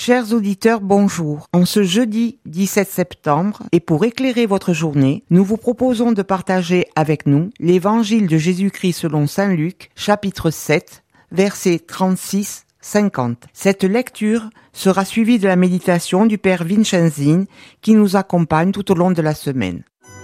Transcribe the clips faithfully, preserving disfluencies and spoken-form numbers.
Chers auditeurs, bonjour. En ce jeudi dix-sept septembre, et pour éclairer votre journée, nous vous proposons de partager avec nous l'évangile de Jésus-Christ selon saint Luc, chapitre sept, versets trente-six à cinquante. Cette lecture sera suivie de la méditation du Père Vincenzin qui nous accompagne tout au long de la semaine.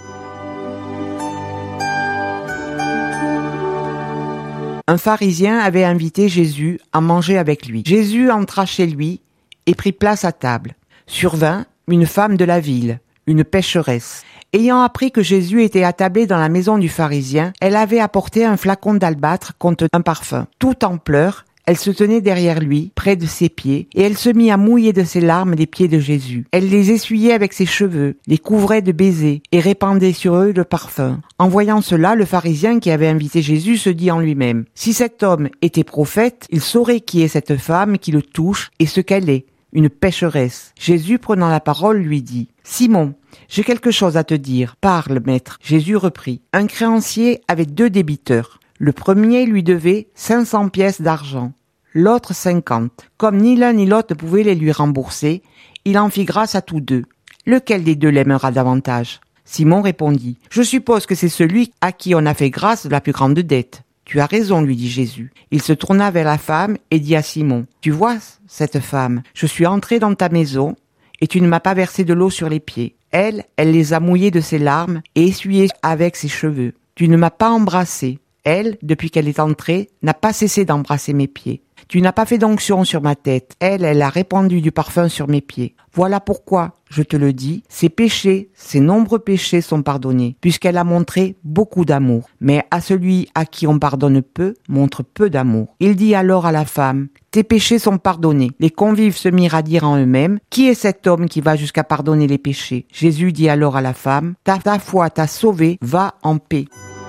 Un pharisien avait invité Jésus à manger avec lui. Jésus entra chez lui et prit place à table. Survint une femme de la ville, une pécheresse. Ayant appris que Jésus était attablé dans la maison du pharisien, elle avait apporté un flacon d'albâtre contenant un parfum. Tout en pleurs, elle se tenait derrière lui, près de ses pieds, et elle se mit à mouiller de ses larmes les pieds de Jésus. Elle les essuyait avec ses cheveux, les couvrait de baisers, et répandait sur eux le parfum. En voyant cela, le pharisien qui avait invité Jésus se dit en lui-même, « Si cet homme était prophète, il saurait qui est cette femme qui le touche et ce qu'elle est, une pécheresse. » Jésus, prenant la parole, lui dit, « Simon, j'ai quelque chose à te dire. Parle, maître. » Jésus reprit, « Un créancier avait deux débiteurs. Le premier lui devait cinq cents pièces d'argent, l'autre cinquante. Comme ni l'un ni l'autre ne pouvait les lui rembourser, il en fit grâce à tous deux. Lequel des deux l'aimera davantage ? » Simon répondit, « Je suppose que c'est celui à qui on a fait grâce de la plus grande dette. » « Tu as raison, lui dit Jésus. » Il se tourna vers la femme et dit à Simon, « Tu vois cette femme, je suis entré dans ta maison et tu ne m'as pas versé de l'eau sur les pieds. Elle, elle les a mouillés de ses larmes et essuyés avec ses cheveux. Tu ne m'as pas embrassé. Elle, depuis qu'elle est entrée, n'a pas cessé d'embrasser mes pieds. Tu n'as pas fait d'onction sur ma tête. Elle, elle a répandu du parfum sur mes pieds. Voilà pourquoi, je te le dis, ses péchés, ses nombreux péchés sont pardonnés, puisqu'elle a montré beaucoup d'amour. Mais à celui à qui on pardonne peu, montre peu d'amour. Il dit alors à la femme, « Tes péchés sont pardonnés. » Les convives se mirent à dire en eux-mêmes, « Qui est cet homme qui va jusqu'à pardonner les péchés ?» Jésus dit alors à la femme, « Ta, ta foi t'a sauvée, va en paix. »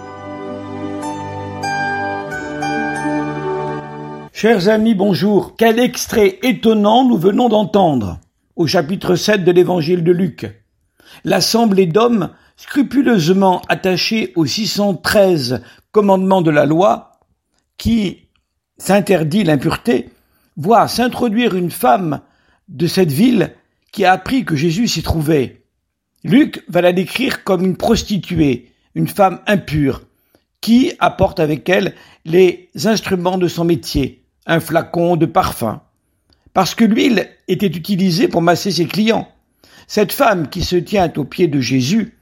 Chers amis, bonjour. Quel extrait étonnant nous venons d'entendre au chapitre sept de l'évangile de Luc. L'assemblée d'hommes scrupuleusement attachés aux six cent treize commandements de la loi qui s'interdit l'impureté voit s'introduire une femme de cette ville qui a appris que Jésus s'y trouvait. Luc va la décrire comme une prostituée, une femme impure, qui apporte avec elle les instruments de son métier. Un flacon de parfum, parce que l'huile était utilisée pour masser ses clients. Cette femme qui se tient aux pieds de Jésus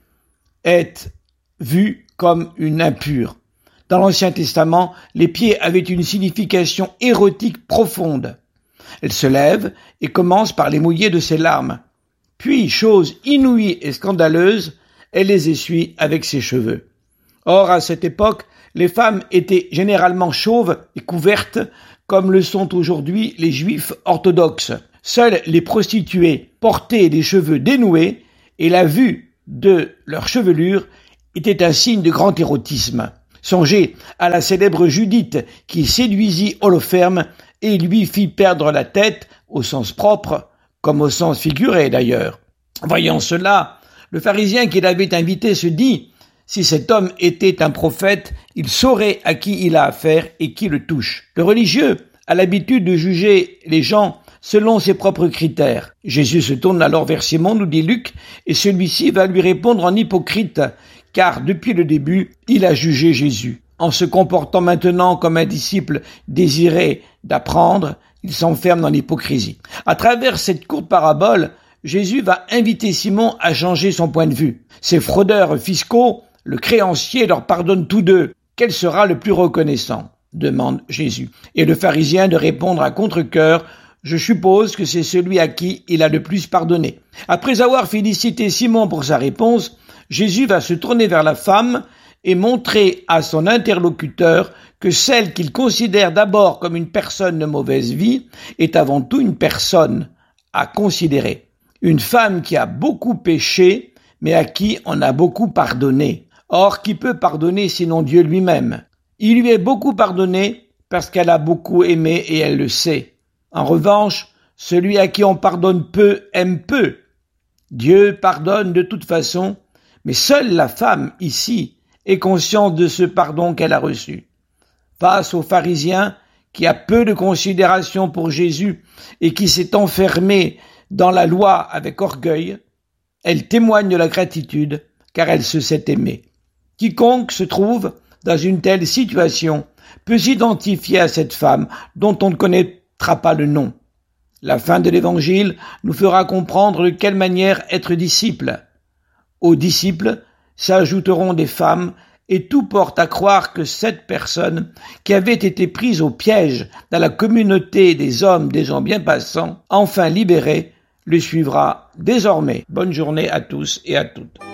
est vue comme une impure. Dans l'Ancien Testament, les pieds avaient une signification érotique profonde. Elle se lève et commence par les mouiller de ses larmes. Puis, chose inouïe et scandaleuse, elle les essuie avec ses cheveux. Or, à cette époque, les femmes étaient généralement chauves et couvertes, comme le sont aujourd'hui les juifs orthodoxes. Seules les prostituées portaient les cheveux dénoués et la vue de leur chevelure était un signe de grand érotisme. Songez à la célèbre Judith qui séduisit Holoferne et lui fit perdre la tête au sens propre comme au sens figuré d'ailleurs. Voyant cela, le pharisien qui l'avait invité se dit « Si cet homme était un prophète, il saurait à qui il a affaire et qui le touche. » Le religieux a l'habitude de juger les gens selon ses propres critères. Jésus se tourne alors vers Simon, nous dit Luc, et celui-ci va lui répondre en hypocrite, car depuis le début, il a jugé Jésus. En se comportant maintenant comme un disciple désiré d'apprendre, il s'enferme dans l'hypocrisie. À travers cette courte parabole, Jésus va inviter Simon à changer son point de vue. Ces fraudeurs fiscaux, le créancier leur pardonne tous deux. Quel sera le plus reconnaissant ? Demande Jésus. Et le pharisien de répondre à contre-cœur, je suppose que c'est celui à qui il a le plus pardonné. Après avoir félicité Simon pour sa réponse, Jésus va se tourner vers la femme et montrer à son interlocuteur que celle qu'il considère d'abord comme une personne de mauvaise vie est avant tout une personne à considérer. Une femme qui a beaucoup péché, mais à qui on a beaucoup pardonné. Or, qui peut pardonner sinon Dieu lui-même ? Il lui est beaucoup pardonné parce qu'elle a beaucoup aimé et elle le sait. En revanche, celui à qui on pardonne peu aime peu. Dieu pardonne de toute façon, mais seule la femme, ici, est consciente de ce pardon qu'elle a reçu. Face aux pharisiens qui a peu de considération pour Jésus et qui s'est enfermée dans la loi avec orgueil, elle témoigne de la gratitude car elle se sait aimée. Quiconque se trouve dans une telle situation peut s'identifier à cette femme dont on ne connaîtra pas le nom. La fin de l'Évangile nous fera comprendre de quelle manière être disciple. Aux disciples s'ajouteront des femmes et tout porte à croire que cette personne qui avait été prise au piège dans la communauté des hommes, des gens bien passants, enfin libérée, le suivra désormais. Bonne journée à tous et à toutes.